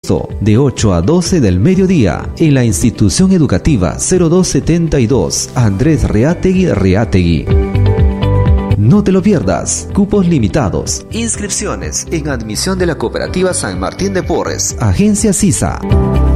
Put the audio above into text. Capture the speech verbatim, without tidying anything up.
agosto, de ocho a doce del mediodía, en la institución educativa cero dos setenta y dos, Andrés Reategui Reategui. No te lo pierdas. Cupos limitados. Inscripciones en admisión de la Cooperativa San Martín de Porres. Agencia CISA.